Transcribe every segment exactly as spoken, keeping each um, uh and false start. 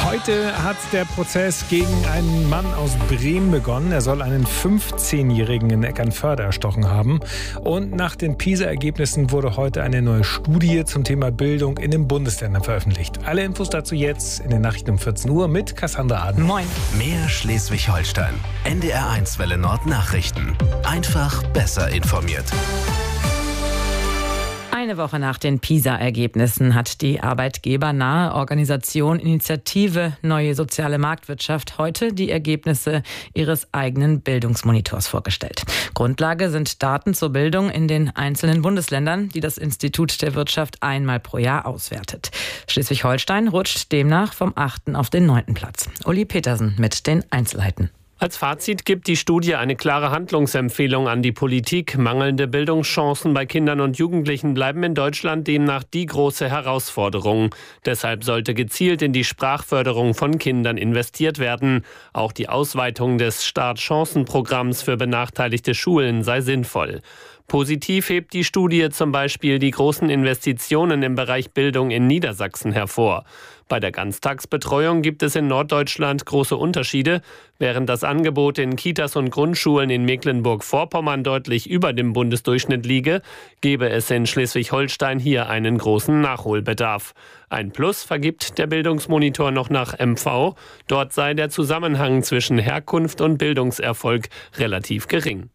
Heute hat der Prozess gegen einen Mann aus Bremen begonnen. Er soll einen fünfzehnjährigen in Eckernförde erstochen haben. Und nach den PISA-Ergebnissen wurde heute eine neue Studie zum Thema Bildung in den Bundesländern veröffentlicht. Alle Infos dazu jetzt in den Nachrichten um vierzehn Uhr mit Cassandra Aden. Moin. Mehr Schleswig-Holstein. N D R eins Welle Nord Nachrichten. Einfach besser informiert. Eine Woche nach den PISA-Ergebnissen hat die arbeitgebernahe Organisation Initiative Neue Soziale Marktwirtschaft heute die Ergebnisse ihres eigenen Bildungsmonitors vorgestellt. Grundlage sind Daten zur Bildung in den einzelnen Bundesländern, die das Institut der Wirtschaft einmal pro Jahr auswertet. Schleswig-Holstein rutscht demnach vom achten auf den neunten Platz. Uli Petersen mit den Einzelheiten. Als Fazit gibt die Studie eine klare Handlungsempfehlung an die Politik. Mangelnde Bildungschancen bei Kindern und Jugendlichen bleiben in Deutschland demnach die große Herausforderung. Deshalb sollte gezielt in die Sprachförderung von Kindern investiert werden. Auch die Ausweitung des Startchancenprogramms für benachteiligte Schulen sei sinnvoll. Positiv hebt die Studie zum Beispiel die großen Investitionen im Bereich Bildung in Niedersachsen hervor. Bei der Ganztagsbetreuung gibt es in Norddeutschland große Unterschiede. Während das Angebot in Kitas und Grundschulen in Mecklenburg-Vorpommern deutlich über dem Bundesdurchschnitt liege, gebe es in Schleswig-Holstein hier einen großen Nachholbedarf. Ein Plus vergibt der Bildungsmonitor noch nach M V. Dort sei der Zusammenhang zwischen Herkunft und Bildungserfolg relativ gering.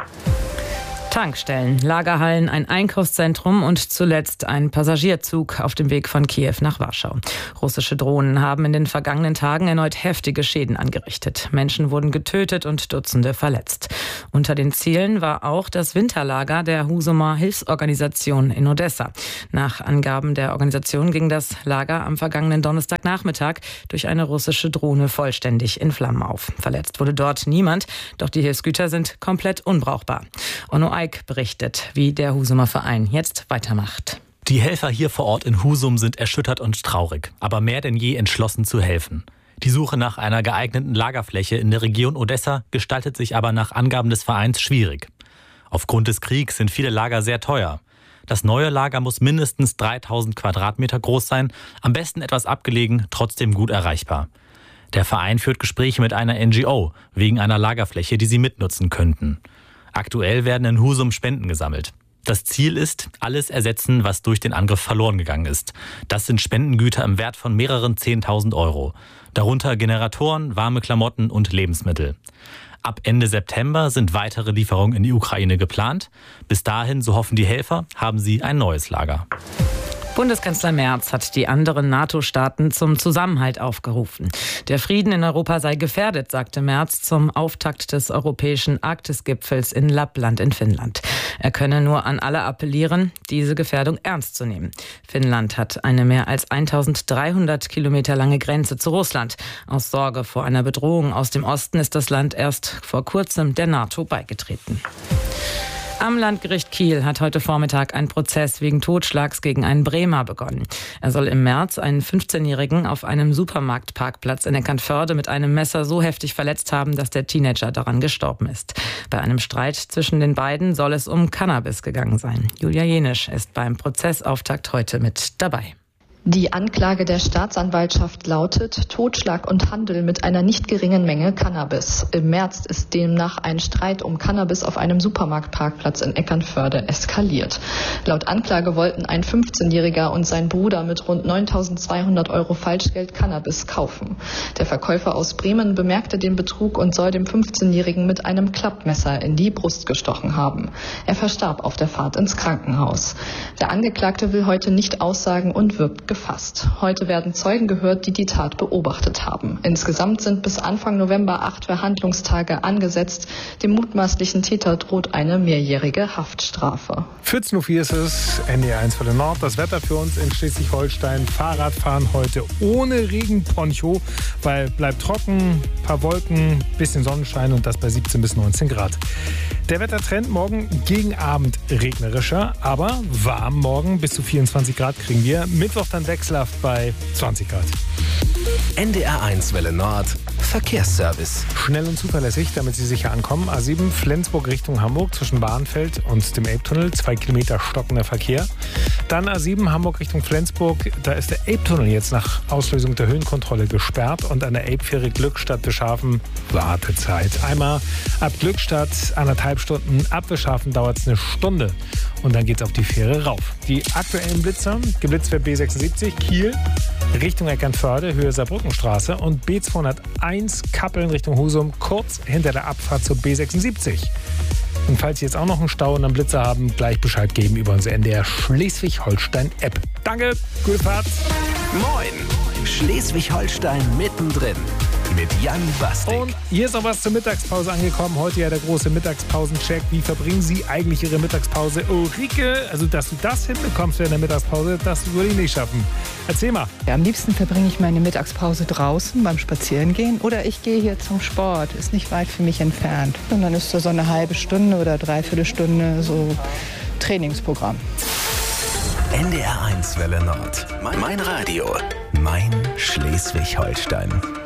Tankstellen, Lagerhallen, ein Einkaufszentrum und zuletzt ein Passagierzug auf dem Weg von Kiew nach Warschau. Russische Drohnen haben in den vergangenen Tagen erneut heftige Schäden angerichtet. Menschen wurden getötet und Dutzende verletzt. Unter den Zielen war auch das Winterlager der Husumer Hilfsorganisation in Odessa. Nach Angaben der Organisation ging das Lager am vergangenen Donnerstagnachmittag durch eine russische Drohne vollständig in Flammen auf. Verletzt wurde dort niemand, doch die Hilfsgüter sind komplett unbrauchbar. Onno Eik berichtet, wie der Husumer Verein jetzt weitermacht. Die Helfer hier vor Ort in Husum sind erschüttert und traurig, aber mehr denn je entschlossen zu helfen. Die Suche nach einer geeigneten Lagerfläche in der Region Odessa gestaltet sich aber nach Angaben des Vereins schwierig. Aufgrund des Kriegs sind viele Lager sehr teuer. Das neue Lager muss mindestens dreitausend Quadratmeter groß sein, am besten etwas abgelegen, trotzdem gut erreichbar. Der Verein führt Gespräche mit einer N G O wegen einer Lagerfläche, die sie mitnutzen könnten. Aktuell werden in Husum Spenden gesammelt. Das Ziel ist, alles ersetzen, was durch den Angriff verloren gegangen ist. Das sind Spendengüter im Wert von mehreren zehntausend Euro. Darunter Generatoren, warme Klamotten und Lebensmittel. Ab Ende September sind weitere Lieferungen in die Ukraine geplant. Bis dahin, so hoffen die Helfer, haben sie ein neues Lager. Bundeskanzler Merz hat die anderen NATO-Staaten zum Zusammenhalt aufgerufen. Der Frieden in Europa sei gefährdet, sagte Merz zum Auftakt des europäischen Arktisgipfels in Lappland in Finnland. Er könne nur an alle appellieren, diese Gefährdung ernst zu nehmen. Finnland hat eine mehr als eintausenddreihundert Kilometer lange Grenze zu Russland. Aus Sorge vor einer Bedrohung aus dem Osten ist das Land erst vor kurzem der NATO beigetreten. Am Landgericht Kiel hat heute Vormittag ein Prozess wegen Totschlags gegen einen Bremer begonnen. Er soll im März einen fünfzehnjährigen auf einem Supermarktparkplatz in Eckernförde mit einem Messer so heftig verletzt haben, dass der Teenager daran gestorben ist. Bei einem Streit zwischen den beiden soll es um Cannabis gegangen sein. Julia Jenisch ist beim Prozessauftakt heute mit dabei. Die Anklage der Staatsanwaltschaft lautet Totschlag und Handel mit einer nicht geringen Menge Cannabis. Im März ist demnach ein Streit um Cannabis auf einem Supermarktparkplatz in Eckernförde eskaliert. Laut Anklage wollten ein fünfzehnjähriger und sein Bruder mit rund neuntausendzweihundert Euro Falschgeld Cannabis kaufen. Der Verkäufer aus Bremen bemerkte den Betrug und soll dem fünfzehnjährigen mit einem Klappmesser in die Brust gestochen haben. Er verstarb auf der Fahrt ins Krankenhaus. Der Angeklagte will heute nicht aussagen und wirbt gefasst. Heute werden Zeugen gehört, die die Tat beobachtet haben. Insgesamt sind bis Anfang November acht Verhandlungstage angesetzt. Dem mutmaßlichen Täter droht eine mehrjährige Haftstrafe. vierzehn Uhr vier ist es, N D R eins Welle Nord. Das Wetter für uns in Schleswig-Holstein. Fahrradfahren heute ohne Regenponcho, weil bleibt trocken, paar Wolken, bisschen Sonnenschein und das bei siebzehn bis neunzehn Grad. Der Wettertrend morgen gegen Abend regnerischer, aber warm morgen. Bis zu vierundzwanzig Grad kriegen wir. Mittwoch dann wechselhaft bei zwanzig Grad. N D R eins Welle Nord Verkehrsservice. Schnell und zuverlässig, damit Sie sicher ankommen. A sieben Flensburg Richtung Hamburg zwischen Bahnfeld und dem Elbtunnel. Zwei Kilometer stockender Verkehr. Dann A sieben Hamburg Richtung Flensburg. Da ist der Elbtunnel jetzt nach Auslösung der Höhenkontrolle gesperrt. Und an der Elbfähre Glückstadt Bischhafen Wartezeit. Einmal ab Glückstadt anderthalb Stunden. Ab Bischhafen dauert es eine Stunde. Und dann geht es auf die Fähre rauf. Die aktuellen Blitzer. Geblitzt wird B sechsundsiebzig Kiel Richtung Eckernförde, Höhe Saarbrückenstraße und B zweihunderteins Kappeln Richtung Husum, kurz hinter der Abfahrt zur B sechsundsiebzig. Und falls Sie jetzt auch noch einen Stau und einen Blitzer haben, gleich Bescheid geben über unsere N D R Schleswig-Holstein-App. Danke, gute Fahrt. Moin, Schleswig-Holstein mittendrin mit Jan Bastik. Und hier ist auch was zur Mittagspause angekommen. Heute ja der große Mittagspausencheck. Wie verbringen Sie eigentlich Ihre Mittagspause? Ulrike, also dass du das hinbekommst in der Mittagspause, das würde ich nicht schaffen. Erzähl mal. Ja, am liebsten verbringe ich meine Mittagspause draußen beim Spazierengehen oder ich gehe hier zum Sport. Ist nicht weit für mich entfernt. Und dann ist da so eine halbe Stunde oder dreiviertel Stunde so Trainingsprogramm. N D R eins Welle Nord. Mein Radio. Mein Schleswig-Holstein.